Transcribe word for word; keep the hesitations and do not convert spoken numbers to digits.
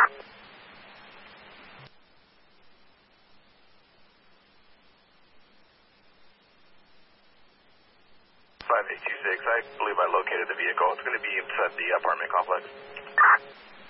five eight two six, I believe I located the vehicle. It's going to be inside the apartment complex.